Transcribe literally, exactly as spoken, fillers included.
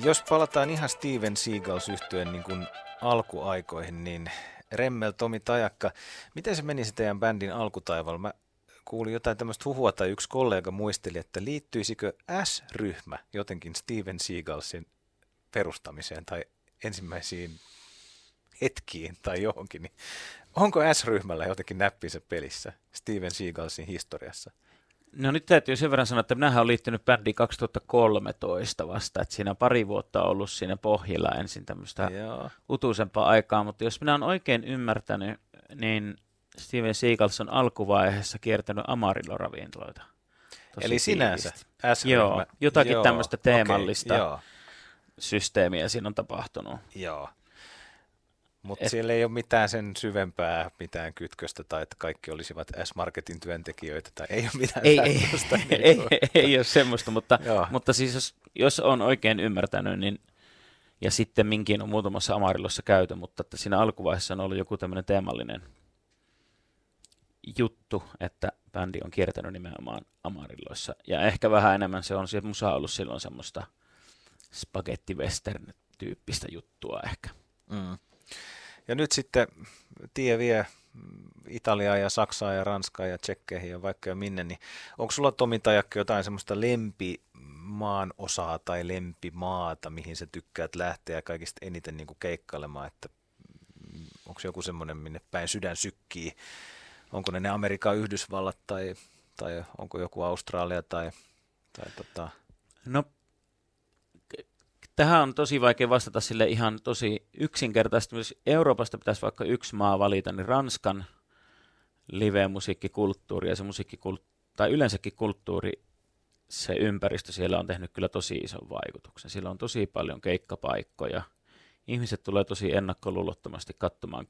Jos palataan ihan Steven Seagals-yhtyeen niin kuin alkuaikoihin, niin Remmel, Tomi Tajakka, miten se meni se teidän bändin alkutaival? Mä kuulin jotain tämmöistä huhua tai yksi kollega muisteli, että liittyisikö S-ryhmä jotenkin Steven Seagalsin perustamiseen tai ensimmäisiin hetkiin tai johonkin. Niin onko S-ryhmällä jotenkin näppinsä pelissä Steven Seagalsin historiassa? No nyt täytyy sen verran sanoa, että minähän olen liittynyt bändiin kaksituhattakolmetoista vasta, että siinä pari vuotta on ollut siinä pohjilla ensin tämmöistä Joo. utuisempaa aikaa, mutta jos minä olen oikein ymmärtänyt, niin Steven Seagals on alkuvaiheessa kiertänyt Amarillo-ravintoloita. Tosi Eli sinänsä tiivisti. S-ryhmä. Joo, jotakin Joo, tämmöistä teemallista okay, joo. systeemiä siinä on tapahtunut. Joo. Mutta siellä ei ole mitään sen syvempää, mitään kytköstä tai että kaikki olisivat S-Marketin työntekijöitä tai ei ole mitään ei, semmoista. Ei, ei, ei, ei ole semmoista, mutta, mutta siis jos, jos on oikein ymmärtänyt, niin ja sitten minkin on muutamassa Amarillossa käyty, mutta että siinä alkuvaiheessa on ollut joku tämmöinen teemallinen juttu, että bändi on kiertänyt nimenomaan Amarilloissa. Ja ehkä vähän enemmän se on se musa ollut silloin semmoista spagetti-western-tyyppistä juttua ehkä. Mm. Ja nyt sitten tie vie Italiaa ja Saksaa ja Ranskaa ja Tsekkeihin ja vaikka ja minne, niin onko sulla Tomi Tajakka jotain semmoista lempimaan osaa tai lempimaata, mihin sä tykkäät lähteä kaikista eniten niin kuin keikkailemaan, että onko joku semmoinen, minne päin sydän sykkii, onko ne ne Amerikan Yhdysvallat tai, tai onko joku Australia tai, tai tota... No tähän on tosi vaikea vastata sille ihan tosi yksinkertaisesti. Jos Euroopasta pitäisi vaikka yksi maa valita, niin Ranskan live-musiikkikulttuuri ja se musiikkikulttuuri, tai yleensäkin kulttuuri, se ympäristö siellä on tehnyt kyllä tosi ison vaikutuksen. Siellä on tosi paljon keikkapaikkoja. Ihmiset tulee tosi ennakkoluulottomasti katsomaan